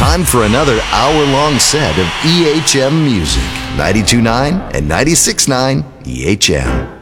Time for another hour-long set of EHM music. 92.9 and 96.9 EHM.